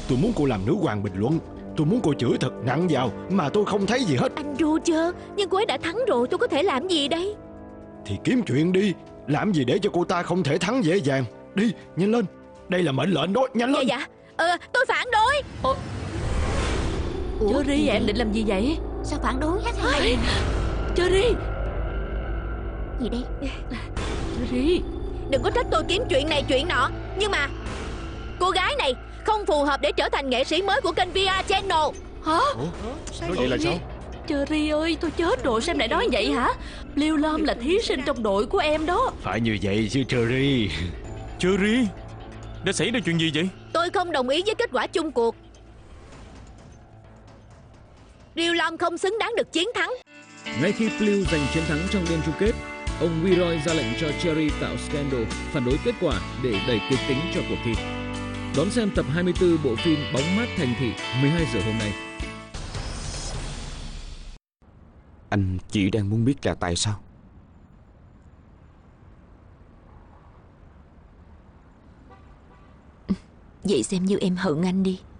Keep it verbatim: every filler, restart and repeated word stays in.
Tôi muốn cô làm nữ hoàng bình luận. Tôi muốn cô chửi thật nặng vào mà tôi không thấy gì hết. Anh Roger, nhưng cô ấy đã thắng rồi, tôi có thể làm gì đây? Thì kiếm chuyện đi. Làm gì để cho cô ta không thể thắng dễ dàng. Đi, nhanh lên. Đây là mệnh lệnh đó, nhanh lên. Dạ dạ, ờ, tôi phản đối. Ủa, Cherry, em định làm gì vậy? Sao phản đối hết hay? Cherry, Gì đây? Cherry, Đừng có trách tôi kiếm chuyện này chuyện nọ. Nhưng mà cô gái này không phù hợp để trở thành nghệ sĩ mới của kênh vê rờ Channel. hả? Nói vậy là sao? Cherry ơi, tôi chết rồi, sao em lại nói vậy hả? Liêu Lam là thí sinh trong đội của em đó. Phải như vậy chứ Cherry. Cherry, đã xảy ra chuyện gì vậy? Tôi không đồng ý với kết quả chung cuộc. Liêu Lam không xứng đáng được chiến thắng. Ngay khi Blue giành chiến thắng trong đêm chung kết, ông Leroy ra lệnh cho Cherry tạo scandal, phản đối kết quả để đẩy kịch tính cho cuộc thi. Đón xem tập hai mươi tư bộ phim Bóng mát thành thị mười hai giờ hôm nay. Anh chỉ đang muốn biết là tại sao. Vậy xem như em hận anh đi.